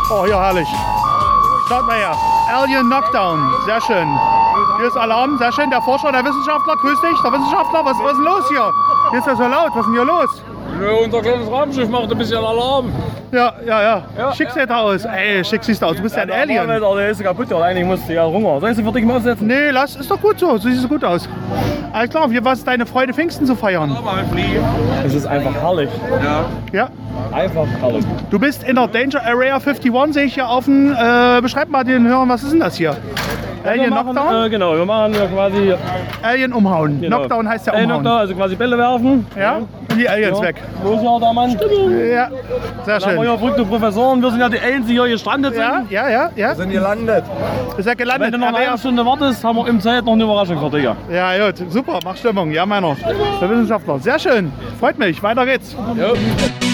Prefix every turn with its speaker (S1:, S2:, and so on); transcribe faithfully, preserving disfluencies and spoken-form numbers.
S1: Oh, ja, herrlich. Schaut mal her. Alien Knockdown. Sehr schön. Hier ist Alarm. Sehr schön. Der Forscher, der Wissenschaftler. Grüß dich. Der Wissenschaftler. Was, was ist denn los hier? Hier ist ja so laut. Was ist denn hier los?
S2: Ja, unser kleines Raumschiff macht ein bisschen Alarm.
S1: Ja, ja, ja.
S2: Ja,
S1: Schick sieht er aus. Ey, schick siehst du aus. Du bist ja ein Alien.
S2: Der, der ist kaputt, der eigentlich musste ja Hunger. Soll ich sie für dich mal aufsetzen?
S1: Nee, lass. Ist doch gut so. So sieht es gut aus. Alles klar. Wie, was ist deine Freude, Pfingsten zu feiern?
S2: Es ist einfach herrlich. Ja.
S1: Ja.
S2: Einfach herrlich.
S1: Du bist in der Danger Area einundfünfzig, sehe ich hier auf dem. Äh, beschreib mal den Hörern, was ist denn das hier? Alien
S2: wir machen,
S1: Knockdown?
S2: äh, genau, wir machen ja quasi
S1: Alien umhauen.
S2: Genau.
S1: Knockdown heißt ja
S2: Alien
S1: umhauen.
S2: Knockdown, also quasi Bälle werfen.
S1: Ja? Und die Aliens
S2: Ja.
S1: weg.
S2: Los ja, der Mann.
S1: Ja, sehr
S2: Dann haben wir
S1: schön.
S2: ja verrückte Professoren, wir sind ja die Einzigen, die hier gestrandet sind.
S1: Ja, ja, ja, ja.
S2: sind gelandet.
S1: Ist ja
S2: Wenn
S1: gelandet.
S2: du noch eine
S1: Area-
S2: halbe Stunde wartest, haben wir im Zeit noch eine Überraschung für dich.
S1: Ja, gut, super, mach Stimmung. Ja, Männer. Der Wissenschaftler. Sehr schön. Freut mich. Weiter geht's.
S2: Ja.